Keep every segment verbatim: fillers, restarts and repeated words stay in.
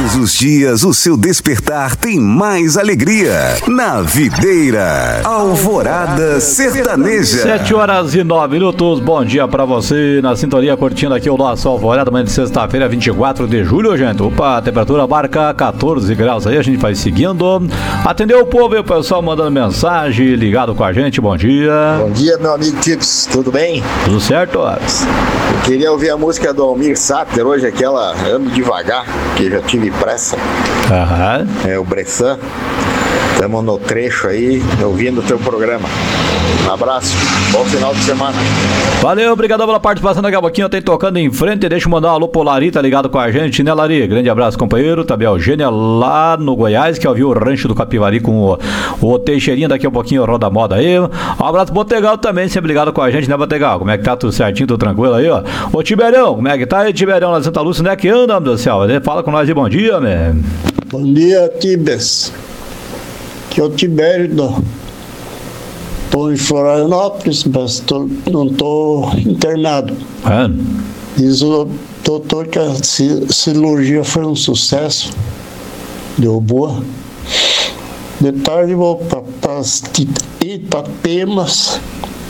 Todos os dias o seu despertar tem mais alegria. Na Videira, Alvorada Sertaneja. Sete horas e nove minutos, bom dia pra você. Na sintonia, curtindo aqui o nosso Alvorada, amanhã de sexta-feira, vinte e quatro de julho, gente. Opa, a temperatura marca catorze graus aí, a gente vai seguindo. Atendeu o povo e o pessoal mandando mensagem, ligado com a gente, bom dia. Bom dia, meu amigo Tips, tudo bem? Tudo certo? Eu queria ouvir a música do Almir Sater hoje, aquela Ando Devagar, que já tive pressa. Aham. É o Bressan. Estamos no trecho aí, ouvindo o teu programa. Um abraço, bom final de semana. Valeu, obrigado pela participação. Daqui a pouquinho tem tocando em frente. Deixa eu mandar um alô pro Lari, tá ligado com a gente, né, Lari? Grande abraço, companheiro. Também a Eugênia lá no Goiás, que ouviu o Rancho do Capivari com o, o Teixeirinho. Daqui a pouquinho roda moda aí. Um abraço pro Botegal também, sempre ligado com a gente, né, Botegal? Como é que tá? Tudo certinho, tudo tranquilo aí, ó. Ô, Tiberão, como é que tá aí, Tiberão, lá de Santa Lúcia? Onde é que anda, meu Deus do céu? Fala com nós aí, bom dia, né? Bom dia, Tibes. Que é o Tibério, estou em Florianópolis, mas tô, não estou internado. É. Diz o doutor que a cirurgia foi um sucesso, deu boa. De tarde vou para Itapemas,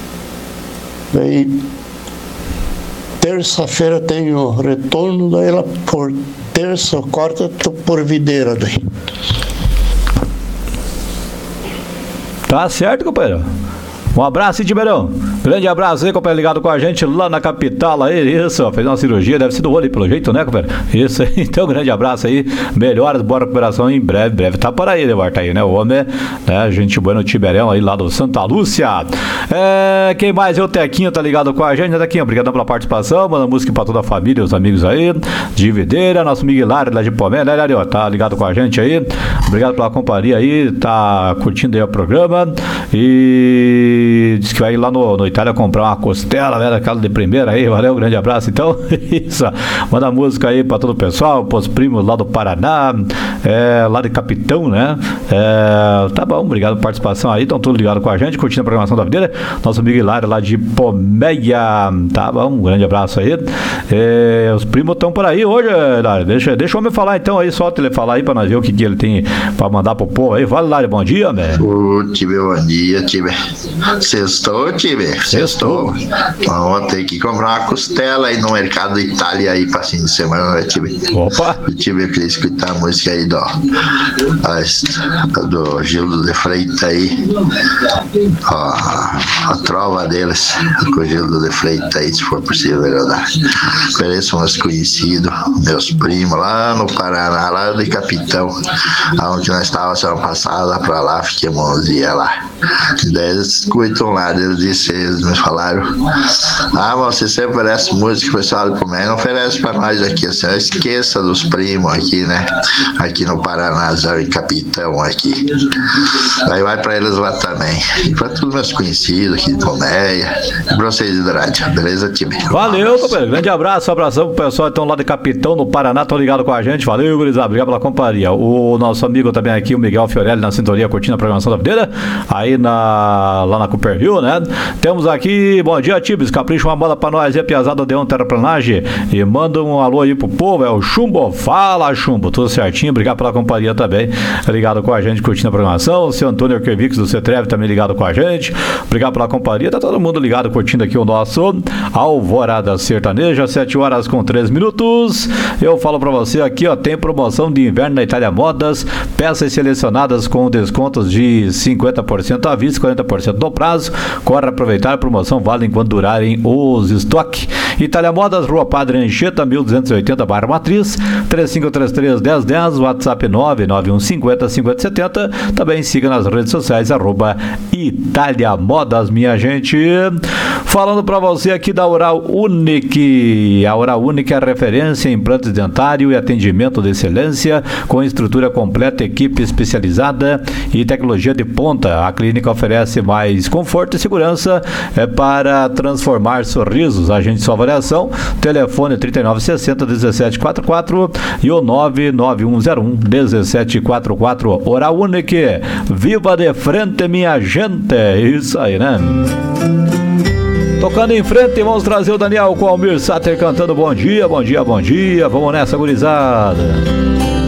daí terça-feira tenho retorno, daí lá por terça ou quarta estou por Videira daí. Tá certo, companheiro. Um abraço, Tiberão. Grande abraço aí, companheiro, ligado com a gente lá na capital aí. Isso, ó, fez uma cirurgia, deve ser do olho pelo jeito, né, companheiro? Isso aí, então, grande abraço aí. Melhoras, boa recuperação em breve, breve. Tá por aí, Eduardo, aí, né? O homem, né? Gente boa no Tiberão aí lá do Santa Lúcia. É, quem mais? É o Tequinho, tá ligado com a gente, né, Tequinho? Obrigadão pela participação. Manda música pra toda a família, os amigos aí. De Videira, nosso Miguelário lá de Pomé, né, Lário? Tá ligado com a gente aí. Obrigado pela companhia aí, tá curtindo aí o programa. E diz que vai ir lá no, no Itália comprar uma costela, velho, aquela de primeira aí. Valeu, grande abraço. Então, isso, manda música aí pra todo o pessoal, pros primos lá do Paraná, é, lá de Capitão, né? É, tá bom, obrigado pela participação aí. Estão todos ligados com a gente, curtindo a programação da Videira. Nosso amigo Hilário lá de Pomeia. Tá bom, um grande abraço aí. É, os primos estão por aí hoje, Hilário. Deixa, deixa o homem falar então aí, solta ele falar aí pra nós ver o que, que ele tem pra mandar pro povo aí. Fala, Hilário, bom dia, velho. Ô, time, bom dia, time. Sextou, time. Sextou. Vamos ter que comprar uma costela aí no mercado da Itália aí pra fim de semana, né, time? Opa! O time, eu queria escutar a música aí do, a, do Gildo de Freitas aí. Ó, a trova deles com o Gildo de Freitas aí, se for possível, verdade. Conheço uns conhecidos, meus primos lá no Paraná, lá de Capitão, onde nós estávamos semana passada, lá pra lá, fiquemos uns dias lá. Daí eles escutam lá, eles disseram, eles me falaram, ah, mas você sempre oferece música, o pessoal do Pomé não oferece pra nós aqui, assim, não esqueça dos primos aqui, né, aqui no Paranazão e Capitão aqui. Aí vai pra eles lá também, e pra todos meus conhecidos aqui de Poméia, e pra vocês de rádio, beleza, time? Valeu, companheiro, grande abraço, abração pro pessoal que estão lá de Capitão, no Paraná, estão ligados com a gente, valeu, gurizada, obrigado pela companhia. O nosso amigo também aqui, o Miguel Fiorelli, na sintonia, curtindo a programação da Videira, aí na, lá na Cooperville, né? Temos aqui, bom dia, Tibes, capricha uma bola pra nós, e a piazada de um terraplanagem, e manda um alô aí pro povo, é o Chumbo, fala Chumbo, tudo certinho, obrigado pela companhia também, ligado com a gente, curtindo a programação, o seu Antônio Arquevix do Cetreve também ligado com a gente, obrigado pela companhia, tá todo mundo ligado, curtindo aqui o nosso Alvorada Sertaneja, sete horas com três minutos, eu falo pra você aqui, ó, tem promoção de inverno na Itália Modas, peças selecionadas com descontos de cinquenta por cento à vista, quarenta por cento no prazo, corre aproveitar a promoção, vale enquanto durarem os estoques. Itália Modas, Rua Padre Anchieta, mil duzentos e oitenta, Barra Matriz, três cinco três três, um zero um zero, WhatsApp nove nove um cinco zero, cinco zero sete zero, também siga nas redes sociais, arroba Itália Modas, minha gente. Falando pra você aqui da Oral Unique, a Oral Unique é a referência em implantes dentário e atendimento de excelência, com estrutura completa, equipe especializada e tecnologia de ponta. A clínica oferece mais conforto e segurança é, para transformar sorrisos. Agende sua avaliação, telefone trinta e nove sessenta, dezessete quarenta e quatro e o nove nove um zero um, dezessete quarenta e quatro. Oral Unique, viva de frente, minha gente. É isso aí, né? Tocando em frente, vamos trazer o Daniel com o Almir Sater cantando bom dia, bom dia, bom dia. Vamos nessa, gurizada.